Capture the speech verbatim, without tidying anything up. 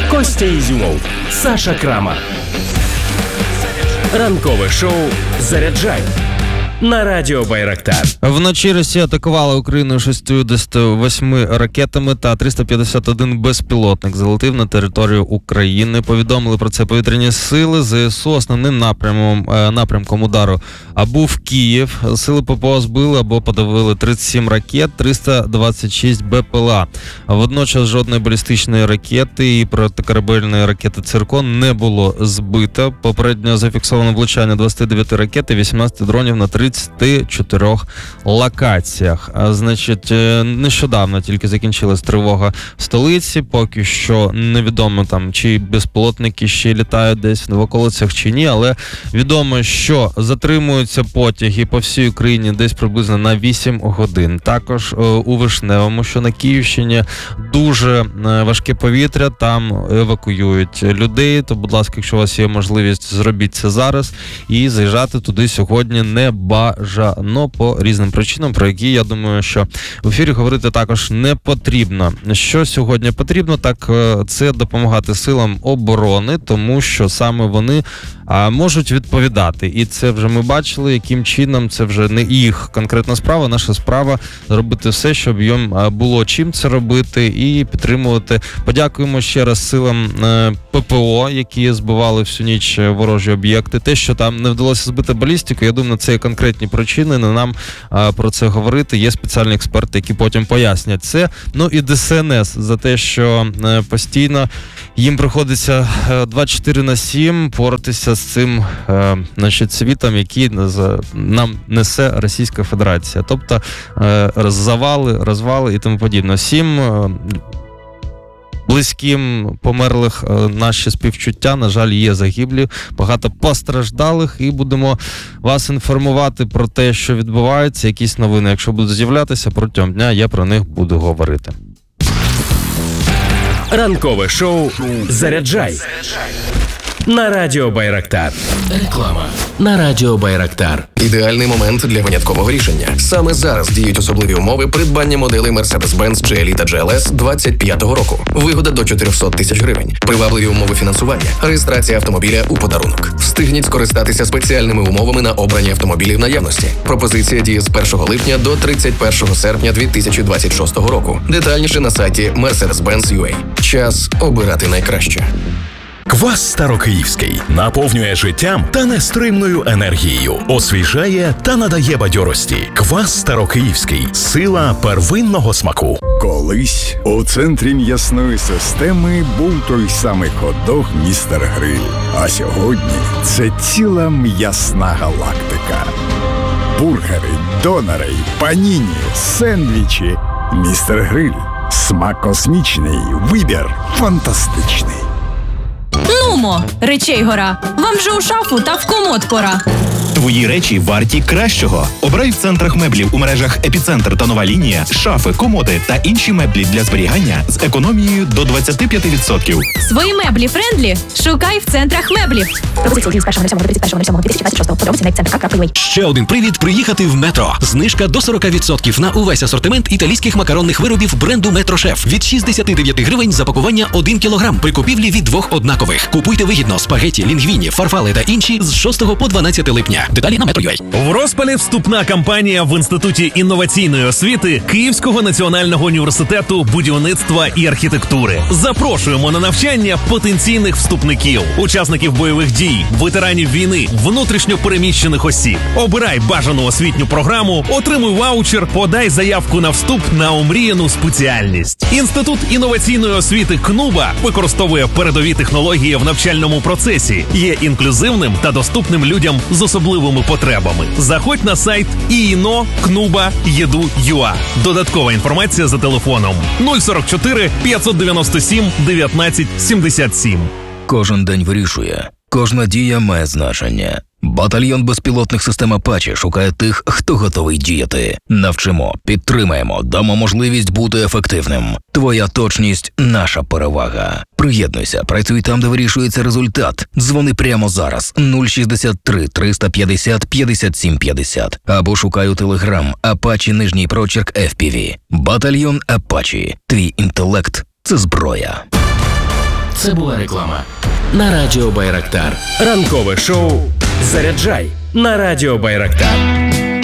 Костя Ізюмов, Саша Крама. Ранкове шоу «Заряджай» на радіо Байрактар. Вночі Росія атакувала Україну шістдесят вісім ракетами та триста п'ятдесят один безпілотник залетів на територію України. Повідомили про це повітряні сили. ЗСУ основним напрямом, напрямком удару був Київ. Сили ППО збили або подавили тридцять сім ракет, триста двадцять шість БПЛА. Водночас жодної балістичної ракети і протикорабельної ракети «Циркон» не було збито. Попередньо зафіксовано влучання двадцять дев'ять ракет і вісімнадцять дронів на тридцять чотирьох локаціях. А, значить, нещодавно тільки закінчилась тривога в столиці. Поки що невідомо там, чи безпілотники ще літають десь в околицях чи ні, але відомо, що затримуються потяги по всій Україні десь приблизно на вісім годин. Також у Вишневому, що на Київщині, дуже важке повітря, там евакуюють людей. То, будь ласка, якщо у вас є можливість, зробіть це зараз і заїжджати туди сьогодні не бажано по різним причинам, про які, я думаю, що в ефірі говорити також не потрібно. Що сьогодні потрібно, так це допомагати силам оборони, тому що саме вони а, можуть відповідати. І це вже ми бачили, яким чином, це вже не їх конкретна справа, наша справа зробити все, щоб їм було чим це робити і підтримувати. Подякуємо ще раз силам е, ППО, які збивали всю ніч ворожі об'єкти. Те, що там не вдалося збити балістику, я думаю, це конкретні причини, не нам а, про це говорити. Є спеціальні експерти, які потім пояснять це. Ну і ДСНС за те, що е, постійно їм приходиться е, двадцять чотири на сім боротися з цим е, значить, світом, який нам несе Російська Федерація. Тобто е, завали, розвали і тому подібне. Всім е, близьким померлих наші співчуття, на жаль, є загиблі, багато постраждалих, і будемо вас інформувати про те, що відбувається, якісь новини, якщо будуть з'являтися протягом дня, я про них буду говорити. Ранкове шоу «Заряджай» на радіо Байрактар. Реклама на радіо Байрактар. Ідеальний момент для виняткового рішення. Саме зараз діють особливі умови придбання моделей Mercedes-Benz джі ел і та джі ел ес двадцять п'ятого року. Вигода до чотириста тисяч гривень. Привабливі умови фінансування. Реєстрація автомобіля у подарунок. Встигніть скористатися спеціальними умовами на обрані автомобілі в наявності. Пропозиція діє з першого липня до тридцять першого серпня дві тисячі двадцять шостого року. Детальніше на сайті Mercedes-Benz точка ю а. Час обирати найкраще. Квас Старокиївський наповнює життям та нестримною енергією, освіжає та надає бадьорості. Квас Старокиївський – сила первинного смаку. Колись у центрі м'ясної системи був той самий хот-дог «Містер Гриль». А сьогодні це ціла м'ясна галактика. Бургери, донери, паніні, сендвічі. «Містер Гриль» – смак космічний, вибір фантастичний. Нумо, речей гора, вам же у шафу та в комод пора. Твої речі варті кращого. Обирай в центрах меблів у мережах «Епіцентр» та «Нова лінія» шафи, комоди та інші меблі для зберігання з економією до двадцять п'ять відсотків. Свої меблі френдлі шукай в центрах меблів. Ще один привід приїхати в Метро. Знижка до сорок відсотків на увесь асортимент італійських макаронних виробів бренду Метро Шеф. Від шістдесят дев'ять гривень за пакування один кілограм при купівлі від двох однакових. Купуйте вигідно спагеті, лінгвіні, фарфали та інші з шостого по дванадцяте липня. Деталі на метро точка ю а. В розпалі вступна кампанія в Інституті інноваційної освіти Київського національного університету будівництва і архітектури. Запрошуємо на навчання потенційних вступників, учасників бойових дій, ветеранів війни, внутрішньо переміщених осіб. Обирай бажану освітню програму, отримуй ваучер, подай заявку на вступ на омріяну спеціальність. Інститут інноваційної освіти КНУБА використовує передові технології в навчальному процесі, є інклюзивним та доступним людям з особливими потребами. Заходь на сайт і ен о кнуба точка і ді ю точка ю а. Додаткова інформація за телефоном нуль сорок чотири п'ятсот дев'яносто сім дев'ятнадцять сімдесят сім. Кожен день вирішує. Кожна дія має значення. Батальйон безпілотних систем «Апачі» шукає тих, хто готовий діяти. Навчимо, підтримаємо, дамо можливість бути ефективним. Твоя точність – наша перевага. Приєднуйся, працюй там, де вирішується результат. Дзвони прямо зараз нуль шістдесят три триста п'ятдесят п'ятдесят сім п'ятдесят або шукай у Телеграм «Апачі» нижній прочерк еф пі ві. Батальйон «Апачі». Твій інтелект – це зброя. Це була реклама. На радіо Байрактар. Ранкове шоу «Заряджай» на радіо Байрактар.